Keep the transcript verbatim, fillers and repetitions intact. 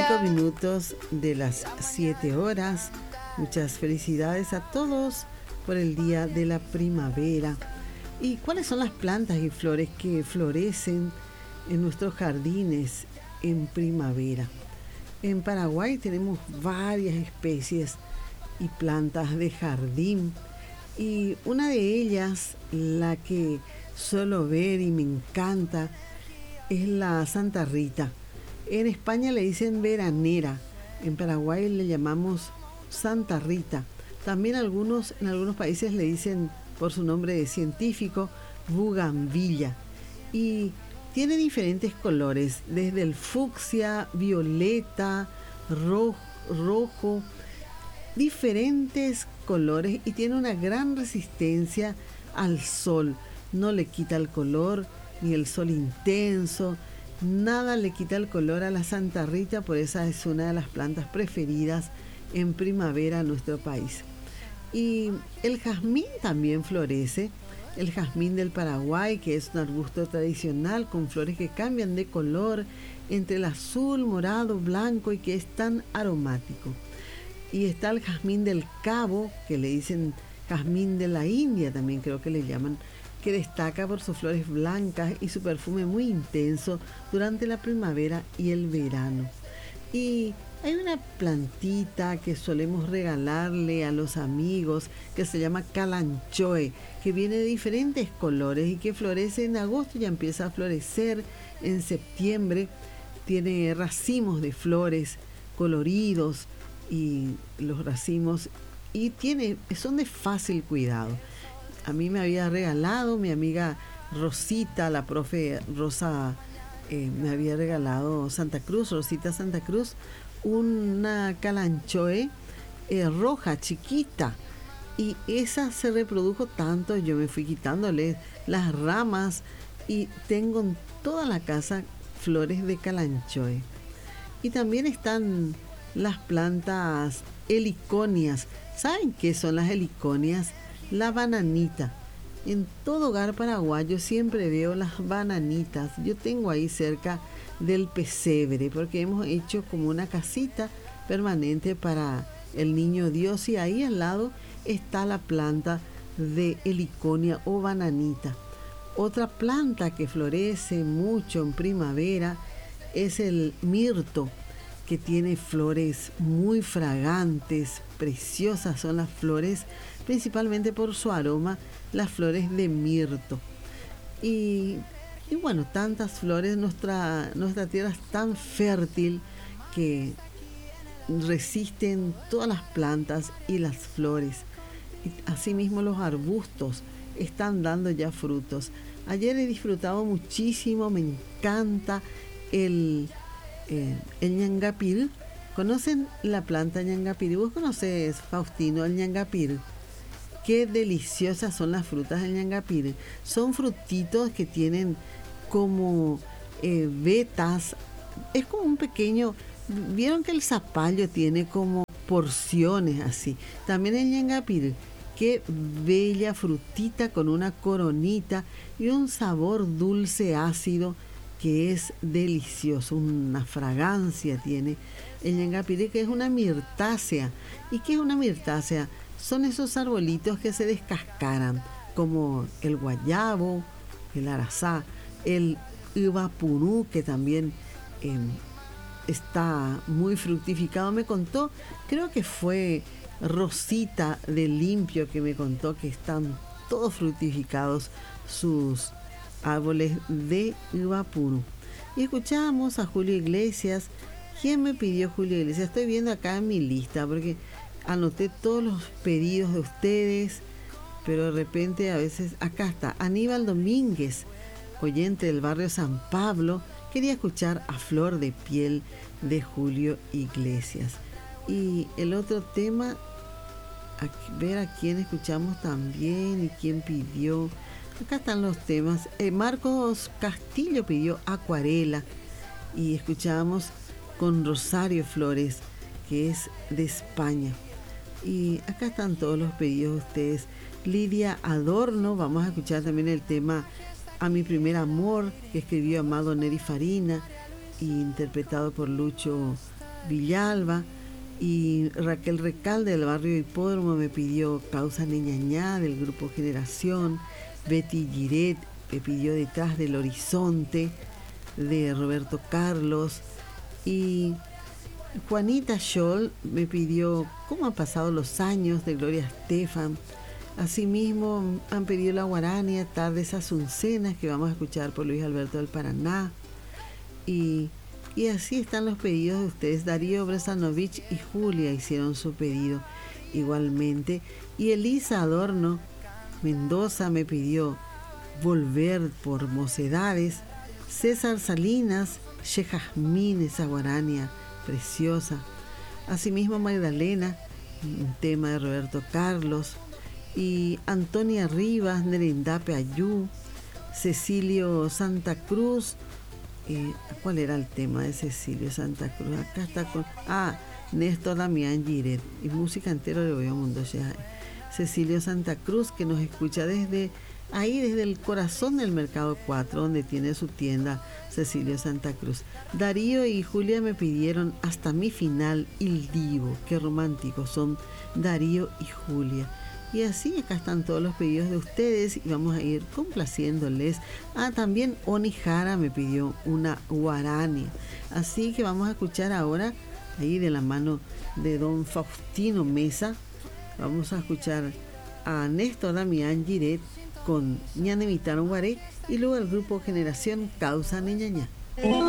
cinco minutos de las siete horas. Muchas felicidades a todos por el día de la primavera. ¿Y cuáles son las plantas y flores que florecen en nuestros jardines en primavera? En Paraguay tenemos varias especies y plantas de jardín, y una de ellas, la que suelo ver y me encanta, es la Santa Rita. En España le dicen veranera, en Paraguay le llamamos Santa Rita. También algunos, en algunos países le dicen por su nombre científico bugambilla, y tiene diferentes colores, desde el fucsia, violeta, rojo, rojo, diferentes colores, y tiene una gran resistencia al sol. No le quita el color, ni el sol intenso, nada le quita el color a la Santa Rita, por eso es una de las plantas preferidas en primavera en nuestro país. Y el jazmín también florece, el jazmín del Paraguay, que es un arbusto tradicional con flores que cambian de color entre el azul, morado, blanco, y que es tan aromático. Y está el jazmín del Cabo, que le dicen jazmín de la India, también creo que le llaman, que destaca por sus flores blancas y su perfume muy intenso durante la primavera y el verano. Y hay una plantita que solemos regalarle a los amigos que se llama calanchoe, que viene de diferentes colores y que florece en agosto, ya empieza a florecer en septiembre. Tiene racimos de flores coloridos, y los racimos y tiene, son de fácil cuidado. A mí me había regalado mi amiga Rosita, la profe Rosa, eh, me había regalado Santa Cruz, Rosita Santa Cruz, una calanchoe eh, roja, chiquita, y esa se reprodujo tanto, yo me fui quitándole las ramas y tengo en toda la casa flores de calanchoe. Y también están las plantas heliconias. ¿Saben qué son las heliconias? La bananita. En todo hogar paraguayo siempre veo las bananitas. Yo tengo ahí cerca del pesebre, porque hemos hecho como una casita permanente para el niño Dios, y ahí al lado está la planta de heliconia o bananita. Otra planta que florece mucho en primavera es el mirto, que tiene flores muy fragantes, preciosas son las flores, principalmente por su aroma, las flores de mirto. Y, y bueno, tantas flores, nuestra, nuestra tierra es tan fértil que resisten todas las plantas y las flores. Y asimismo los arbustos están dando ya frutos. Ayer he disfrutado muchísimo, me encanta el... Eh, el ñangapil. ¿Conocen la planta ñangapil? ¿Vos conoces, Faustino, el ñangapil? Qué deliciosas son las frutas del ñangapil. Son frutitos que tienen como eh, vetas. Es como un pequeño... Vieron que el zapallo tiene como porciones así. También el ñangapil. Qué bella frutita con una coronita y un sabor dulce ácido que es delicioso, una fragancia tiene el ñangapire, que es una mirtácea. ¿Y qué es una mirtácea? Son esos arbolitos que se descascaran, como el guayabo, el arazá, el ibapurú, que también eh, está muy fructificado. Me contó, creo que fue Rosita de Limpio, que me contó que están todos fructificados sus árboles de ibapuru. Y escuchábamos a Julio Iglesias. ¿Quién me pidió Julio Iglesias? Estoy viendo acá en mi lista porque anoté todos los pedidos de ustedes, pero de repente a veces acá está Aníbal Domínguez, oyente del barrio San Pablo, quería escuchar A Flor de Piel de Julio Iglesias. Y el otro tema, a ver a quién escuchamos también y quién pidió. Acá están los temas. Eh, Marcos Castillo pidió Acuarela, y escuchábamos con Rosario Flores, que es de España. Y acá están todos los pedidos de ustedes. Lidia Adorno, vamos a escuchar también el tema A Mi Primer Amor, que escribió Amado Neri Farina y interpretado por Lucho Villalba. Y Raquel Recalde del barrio Hipódromo me pidió Causa Neñañá del grupo Generación. Betty Giret me pidió Detrás del Horizonte de Roberto Carlos. Y Juanita Scholl me pidió Cómo han pasado los años de Gloria Estefan. Asimismo han pedido La Guarania, Tardes Asuncenas, que vamos a escuchar por Luis Alberto del Paraná. Y, y así están los pedidos de ustedes. Darío Bresanovich y Julia hicieron su pedido igualmente. Y Elisa Adorno Mendoza me pidió Volver por Mocedades. César Salinas, Che Jazmín, esa guarania preciosa. Asimismo Magdalena, un tema de Roberto Carlos. Y Antonia Rivas, Nerendape Ayú. Cecilio Santa Cruz. Eh, ¿Cuál era el tema de Cecilio Santa Cruz? Acá está con... Ah, Néstor Damián Giret. Y música entera de Boyo Mundo. Cecilio Santa Cruz, que nos escucha desde ahí, desde el corazón del Mercado cuatro, donde tiene su tienda Cecilio Santa Cruz. Darío y Julia me pidieron Hasta mi final, Il Divo. Qué románticos son Darío y Julia. Y así acá están todos los pedidos de ustedes y vamos a ir complaciéndoles. Ah, también Oni Jara me pidió una guarania. Así que vamos a escuchar ahora, ahí de la mano de don Faustino Mesa, vamos a escuchar a Néstor Damián Giret con Ñanemitaron Guaré y luego el grupo Generación Causa Neñañá.